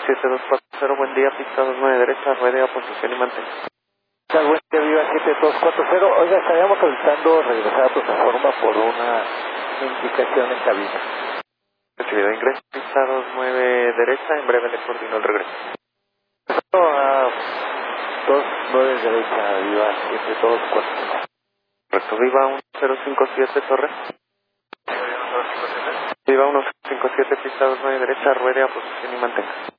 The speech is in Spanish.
7240, buen día, pista 29 derecha, ruede a posición y mantenga. Buen día, Viva 7240. Oiga, estaríamos solicitando regresar a plataforma por una indicación en cabina. Recibido ingreso, pista 29 derecha, en breve le coordino el regreso. A 29 derecha, Viva 7240. Correcto, Viva 1057 Torre. Viva 1057, pista 29 derecha, ruede a posición y mantenga.